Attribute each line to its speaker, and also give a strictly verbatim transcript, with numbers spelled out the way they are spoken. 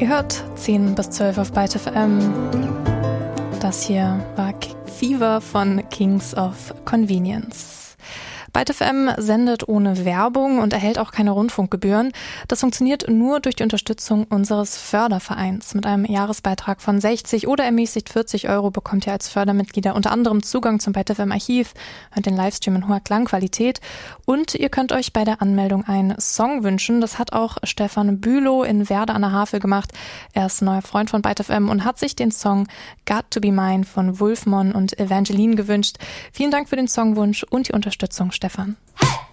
Speaker 1: hört zehn bis zwölf auf Byte F M. Das hier war Fever von Kings of Convenience. Byte F M sendet ohne Werbung und erhält auch keine Rundfunkgebühren. Das funktioniert nur durch die Unterstützung unseres Fördervereins. Mit einem Jahresbeitrag von sechzig oder ermäßigt vierzig Euro bekommt ihr als Fördermitglieder unter anderem Zugang zum Byte F M Archiv und den Livestream in hoher Klangqualität. Und ihr könnt euch bei der Anmeldung einen Song wünschen. Das hat auch Stefan Bülow in Werder an der Havel gemacht. Er ist neuer Freund von Byte F M und hat sich den Song Got to Be Mine von Wolfmon und Evangeline gewünscht. Vielen Dank für den Songwunsch und die Unterstützung, Stefan.
Speaker 2: Hey!